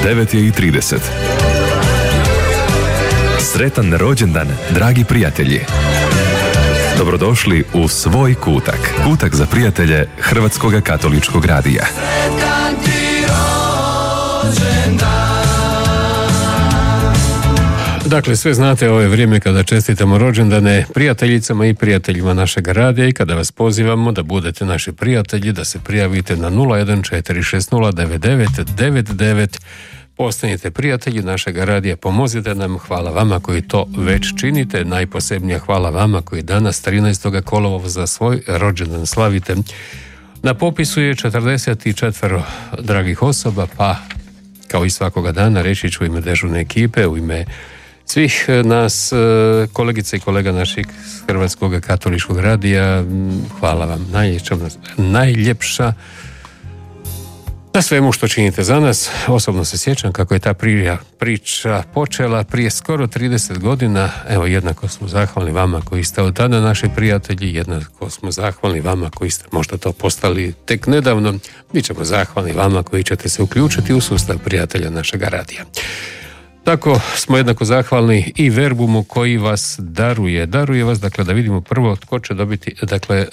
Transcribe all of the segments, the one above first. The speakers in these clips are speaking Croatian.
9:30. Sretan rođendan, dragi prijatelji. Dobrodošli u svoj kutak. Kutak za prijatelje Hrvatskog katoličkog radija. Dakle, sve znate, ovo je vrijeme kada čestitamo rođendane prijateljicama i prijateljima našeg radija i kada vas pozivamo da budete naši prijatelji, da se prijavite na 014609999. Postanite prijatelji našeg radija, pomozite nam, hvala vama koji to već činite, najposebnija hvala vama koji danas 13. kolovoza za svoj rođendan slavite. Na popisu je 44 dragih osoba, pa kao i svakoga dana reći ću u ime dežurne ekipe, u ime svih nas, kolegice i kolega naših Hrvatskog katoličkog radija, hvala vam najljepša na svemu što činite za nas. Osobno se sjećam kako je ta priča počela prije skoro 30 godina. Evo, jednako smo zahvalni vama koji ste od tada naši prijatelji, jednako smo zahvalni vama koji ste možda to postali tek nedavno. Mi ćemo zahvalni vama koji ćete se uključiti u sustav prijatelja našega radija. Tako smo jednako zahvalni i Verbumu koji vas daruje vas, dakle da vidimo prvo tko će dobiti, dakle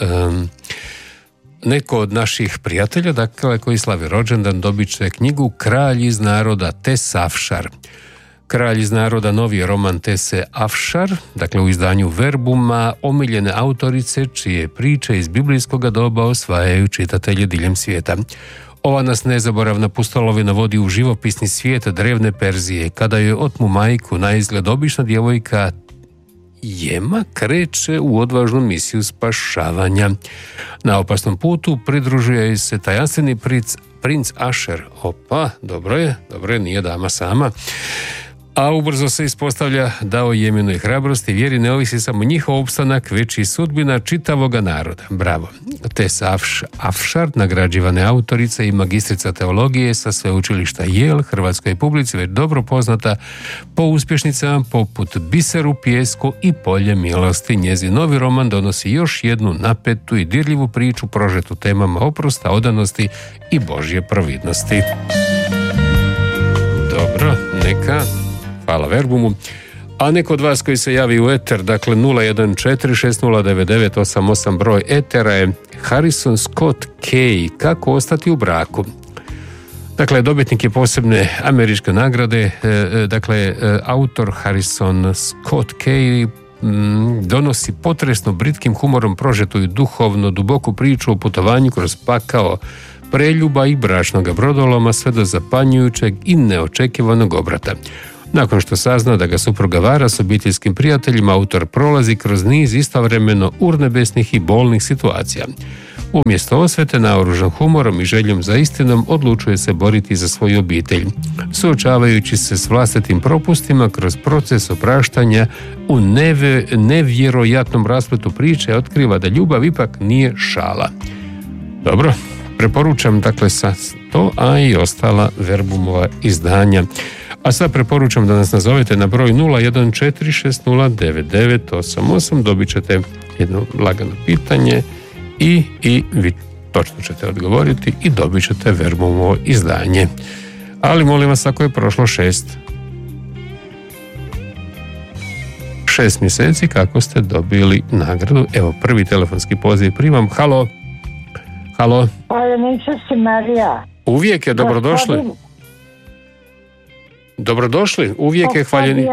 neko od naših prijatelja, dakle koji slavi rođendan, dobit će knjigu Kralj iz naroda Tess Afshar. Kralj iz naroda, novi roman Tesse Afshar, dakle u izdanju Verbuma, omiljene autorice čije priče iz biblijskog doba osvajaju čitatelje diljem svijeta. Ova nas nezaboravna pustolovina vodi u živopisni svijet drevne Perzije, kada joj otmu majku na izgled obična djevojka Jema kreće u odvažnu misiju spašavanja. Na opasnom putu pridružuje joj se tajanstveni princ Asher. Opa, dobro je, nije dama sama. A ubrzo se ispostavlja da o Jeminoj hrabrosti vjeri ne ovisi samo njihov opstanak, već i sudbina čitavoga naroda. Bravo. Tess Afshar, nagrađivane autorica i magistrica teologije sa sveučilišta Yale, hrvatskoj publici već dobro poznata po uspješnicama poput Biser u pijesku i Polje milosti. Njezin novi roman donosi još jednu napetu i dirljivu priču prožetu temama oprosta, odanosti i Božje providnosti. Dobro, neka. Hvala Verbumu. A neko od vas koji se javi u eter, dakle 014609988, broj etera je Harrison Scott Kay, Kako ostati u braku. Dakle, dobitnik je posebne američke nagrade, dakle, autor Harrison Scott Kay donosi potresno britkim humorom prožetu i duhovno duboku priču o putovanju kroz pakao preljuba i bračnog brodoloma sve do zapanjujućeg i neočekivanog obrata. Nakon što sazna da ga supruga vara s obiteljskim prijateljima, autor prolazi kroz niz istovremeno urnebesnih i bolnih situacija. Umjesto osvete, naoružan humorom i željom za istinom, odlučuje se boriti za svoju obitelj. Suočavajući se s vlastitim propustima kroz proces opraštanja, u nevjerojatnom raspletu priče otkriva da ljubav ipak nije šala. Dobro, preporučam dakle sa to, a i ostala Verbumova izdanja. A sad preporučam da nas nazovete na broj 014609988. Dobit ćete jedno lagano pitanje i vi točno ćete odgovoriti i dobit ćete Verbumovo izdanje. Ali molim vas, ako je prošlo 6 mjeseci, kako ste dobili nagradu? Evo, prvi telefonski poziv primam. Halo? Nisam si Marija. Uvijek je dobrodošli. Dobrodošli, uvijek je hvaljeni.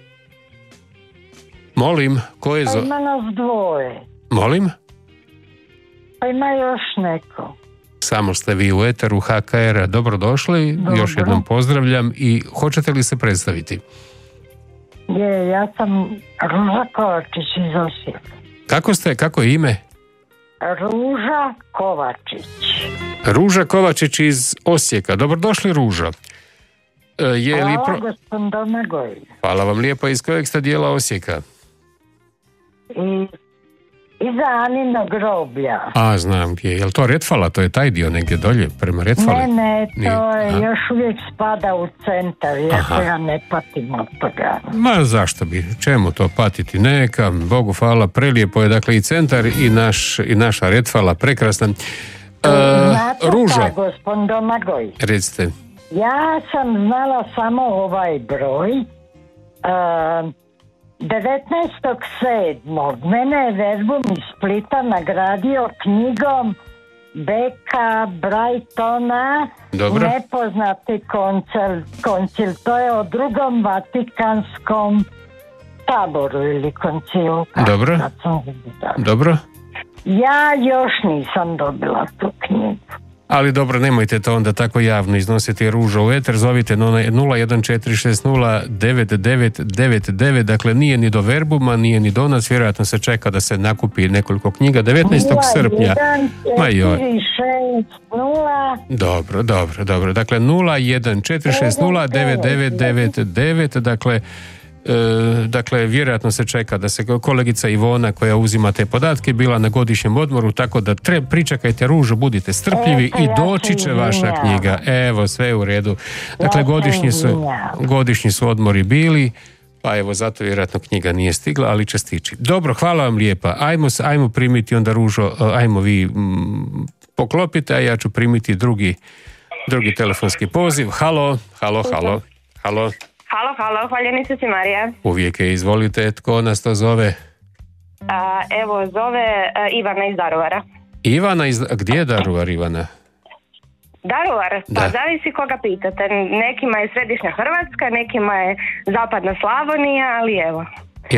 Molim, ko je Pa ima nas dvoje. Molim? Pa ima još neko. Samo ste vi u eteru HKR-a. Dobrodošli, dobro. Još jednom pozdravljam i hoćete li se predstaviti? Ja sam Ruža Kovačić iz Osijeka. Kako je ime? Ruža Kovačić. Ruža Kovačić iz Osijeka. Dobrodošli, Ruža. Gospodin Domagoj. Hvala vam lijepo. Iz kojeg ste dijela Osijeka? Iza Aninog groblja. A, znam gdje. Je li to Retvala? To je taj dio negdje dolje, prema Retvali? Ne, to je još uvijek spada u centar, iako ja ne patim od toga. Ma zašto bi? Čemu to patiti? Neka, Bogu hvala, prelijepo je, dakle, i centar i naša Retvala, prekrasna. Znate Ruža. gospodin Domagoj? Recite. Ja sam znala samo ovaj broj. 19.7. mene je Verbum iz Splita nagradio knjigom Beka Brightona. Dobro. Nepoznati koncil. To je o drugom Vatikanskom taboru ili koncilu. Dobro. Dobro. Ja još nisam dobila tu knjigu. Ali dobro, nemojte to onda tako javno iznositi, Ružo u eter, zovite 014609999, dakle nije ni do Verbuma, nije ni do nas, vjerojatno se čeka da se nakupi nekoliko knjiga 19. srpnja. 01460. Dobro, dakle 014609999, dakle vjerojatno se čeka da se kolegica Ivona koja uzima te podatke bila na godišnjem odmoru, tako da pričekajte, Ružo, budite strpljivi i doći će vaša knjiga. Evo, sve u redu. Dakle, godišnji su odmori bili, pa evo zato vjerojatno knjiga nije stigla, ali će stići. Dobro, hvala vam lijepa. Ajmo primiti onda, Ružo, ajmo vi poklopite, a ja ću primiti drugi telefonski poziv. Halo. Halo, hvaljenice si Marija. Uvijek je, izvolite, tko nas to zove? Evo, zove Ivana iz Daruvara. Gdje je Daruvar, Ivana? Daruvar? Pa zavisi koga pitate. Nekima je središnja Hrvatska, nekima je zapadna Slavonija, ali evo.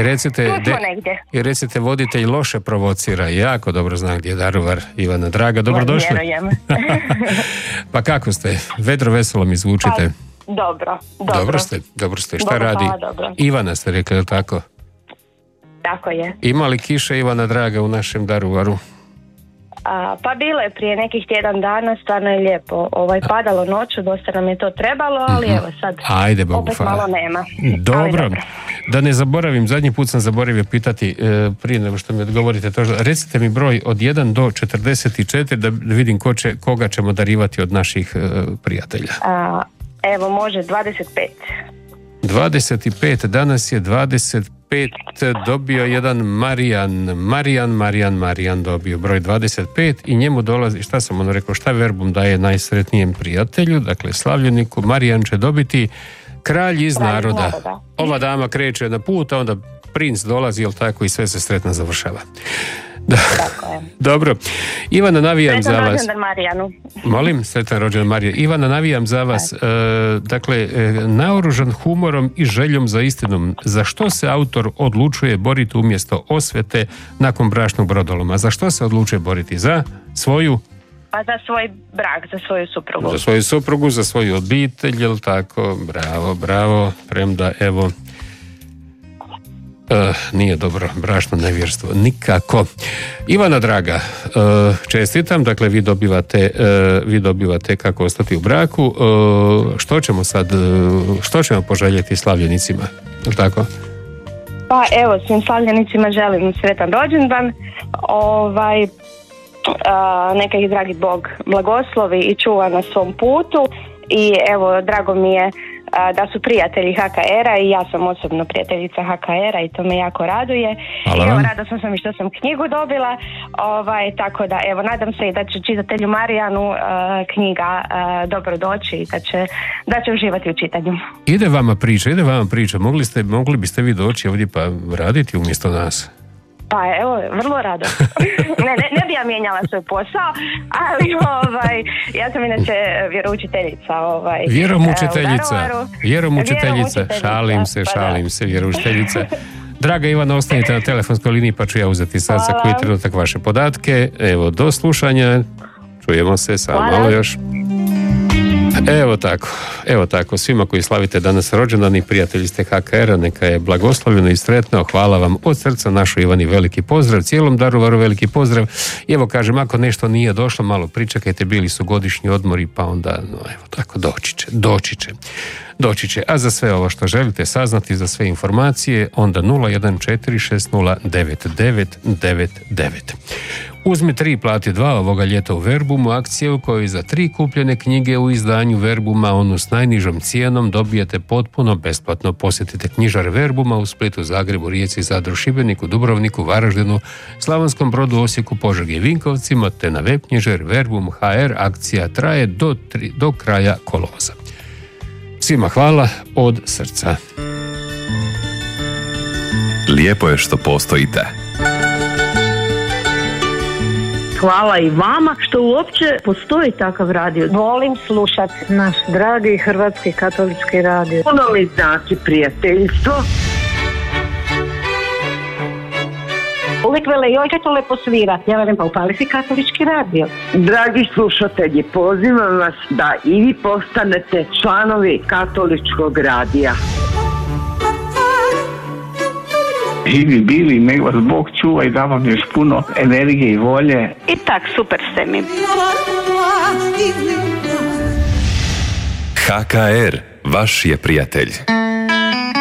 I recite, voditelj loše provocira, jako dobro zna gdje je Daruvar. Ivana, draga, dobrodošli. Vjerujem. Pa kako ste? Vedro veselo mi zvučite. Dobro. Dobro ste. Šta radi? Dobro. Ivana ste rekli, je li tako? Tako je. Ima li kiše, Ivana draga, u našem Daruvaru? Pa bilo je prije nekih tjedan dana, stvarno je lijepo. Padalo noću, dosta nam je to trebalo, ali evo sad opet malo nema. Dobro. Da ne zaboravim, zadnji put sam zaboravio pitati, prije nego što mi odgovorite to, recite mi broj od 1 do 44 da vidim koga ćemo darivati od naših prijatelja. Evo, može 25. 25, danas je 25, dobio jedan Marijan dobio broj 25 i njemu dolazi, šta sam ono rekao, šta Verbum daje najsretnijem prijatelju, dakle slavljeniku. Marijan će dobiti Kralj iz naroda. Ova dama kreće na put, a onda princ dolazi, jel tako, i sve se sretno završava. Dobro. Ivana, navijam za vas. Sretan rođendan Marijanu. Molim, sretan rođendan Marija. Ivana, navijam za vas. Dakle, naoružan humorom i željom za istinom, za što se autor odlučuje boriti umjesto osvete nakon bračnog brodoloma? Za što se odlučuje boriti? Za svoju? Pa za svoj brak, za svoju suprugu. Za svoju suprugu, za svoju obitelj, jel tako? Bravo. Premda, evo, nije dobro, bračno nevjerstvo, nikako. Ivana draga, čestitam, dakle vi dobivate kako ostati u braku. Što ćemo poželjeti slavljenicima, je li tako? Pa evo, svim slavljenicima želim sretan rođendan, neka ih dragi Bog blagoslovi i čuva na svom putu, i evo, drago mi je da su prijatelji HKR-a i ja sam osobno prijateljica HKR-a i to me jako raduje. Hvala i evo, vam. radosna sam i što sam knjigu dobila, tako da evo, nadam se i da će čitatelju Marijanu knjiga dobro doći i da će uživati u čitanju. Ide vama priča, mogli biste vi doći ovdje pa raditi umjesto nas? Pa evo, vrlo rado. Ne bi ja mijenjala svoj posao, ali ja sam inače vjeroučiteljica. Vjeroučiteljica. Šalim se, vjeroučiteljica. Draga Ivana, ostanite na telefonskoj liniji pa ću ja uzeti sad za koji trenutak vaše podatke. Evo, do slušanja. Čujemo se, samo malo još. Evo tako, svima koji slavite danas rođendan i prijatelji ste HKR-a, neka je blagoslovljeno i sretno. Hvala vam od srca, našoj Ivani veliki pozdrav, cijelom Daruvaru veliki pozdrav. I evo, kažem, ako nešto nije došlo, malo pričekajte, bili su godišnji odmori, pa onda, evo tako, doći će. A za sve ovo što želite saznati, za sve informacije, onda 014609999. Uzmi 3, plati 2 ovoga ljeta u Verbumu, akcije u kojoj za 3 kupljene knjige u izdanju Verbuma, onu s najnižom cijenom, dobijete potpuno besplatno. Posjetite knjižare Verbuma u Splitu, Zagrebu, Rijeci, Zadru, Šibeniku, Dubrovniku, Varaždinu, Slavonskom Brodu, Osijeku, Požegi i Vinkovcima, te na web knjižar Verbum HR. Akcija traje do kraja kolovoza. Svima hvala od srca. Lijepo je što postojite. Hvala i vama što uopće postoji takav radio. Volim slušati naš dragi Hrvatski katolički radio. Puno mi znači prijateljstvo. Uvijek vele, joj to lepo svira. Ja velim, pa upali si katolički radio. Dragi slušatelji, pozivam vas da i vi postanete članovi katoličkog radija. Živi bili, nek vas Bog čuva i da vam još puno energije i volje. I tak, super ste mi. HKR, vaš je prijatelj.